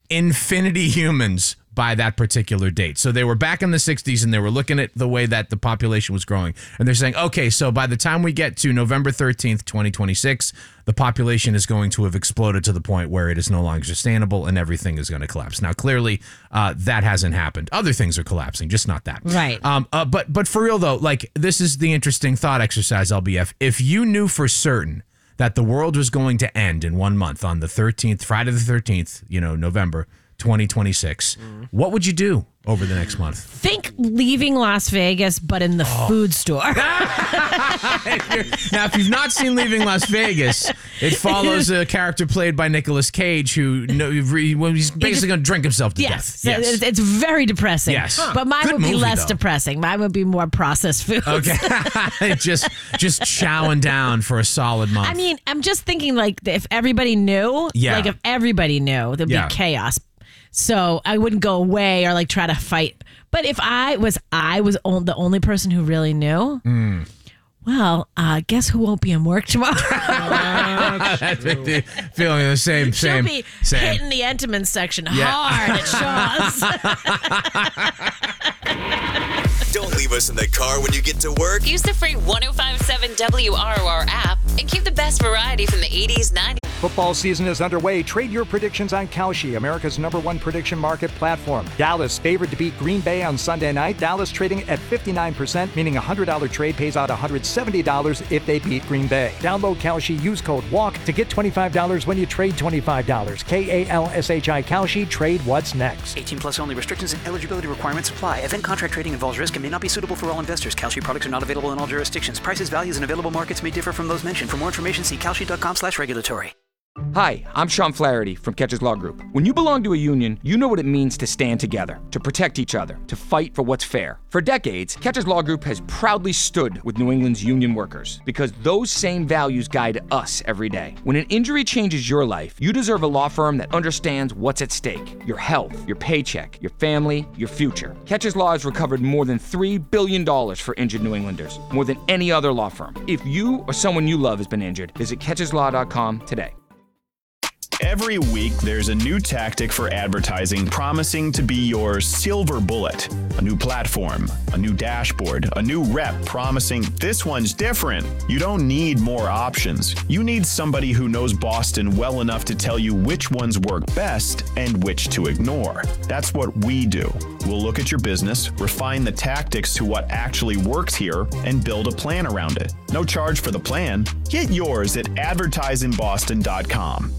infinity humans by that particular date. So they were back in the 60s and they were looking at the way that the population was growing. And they're saying, okay, so by the time we get to November 13th, 2026, the population is going to have exploded to the point where it is no longer sustainable and everything is going to collapse. Now, clearly, that hasn't happened. Other things are collapsing, just not that. Right. But for real, though, like, this is the interesting thought exercise, LBF. If you knew for certain that the world was going to end in 1 month on the 13th, Friday the 13th, November 2026, what would you do over the next month? Think leaving Las Vegas, but in the food store. Now, if you've not seen Leaving Las Vegas, it follows a character played by Nicolas Cage he's basically going to drink himself to death. Yes, it's very depressing. Yes. But mine Good would be movie, less though. depressing. Mine would be more processed food. Okay. just chowing down for a solid month. I mean, I'm just thinking, like, if everybody knew, there'd be chaos. So I wouldn't go away or like try to fight. But if I was the only person who really knew, well, guess who won't be in work tomorrow? That's feeling the same. She'll be hitting the Entenmann section hard at Shaw's. Don't leave us in the car when you get to work. Use the free 105.7 WROR app and keep the best variety from the 80s, 90s. Football season is underway. Trade your predictions on Kalshi, America's #1 prediction market platform. Dallas favored to beat Green Bay on Sunday night. Dallas trading at 59%, meaning a $100 trade pays out $170 if they beat Green Bay. Download Kalshi, use code WALK to get $25 when you trade $25. KALSHI Kalshi, trade what's next. 18 plus only. Restrictions and eligibility requirements apply. Event contract trading involves risk and may not be suitable for all investors. Kalshi products are not available in all jurisdictions. Prices, values, and available markets may differ from those mentioned. For more information, see kalshi.com/regulatory. Hi, I'm Sean Flaherty from Catches Law Group. When you belong to a union, you know what it means to stand together, to protect each other, to fight for what's fair. For decades, Catches Law Group has proudly stood with New England's union workers because those same values guide us every day. When an injury changes your life, you deserve a law firm that understands what's at stake: your health, your paycheck, your family, your future. Catches Law has recovered more than $3 billion for injured New Englanders, more than any other law firm. If you or someone you love has been injured, visit catcheslaw.com today. Every week, there's a new tactic for advertising promising to be your silver bullet. A new platform, a new dashboard, a new rep promising this one's different. You don't need more options. You need somebody who knows Boston well enough to tell you which ones work best and which to ignore. That's what we do. We'll look at your business, refine the tactics to what actually works here, and build a plan around it. No charge for the plan. Get yours at advertiseinboston.com.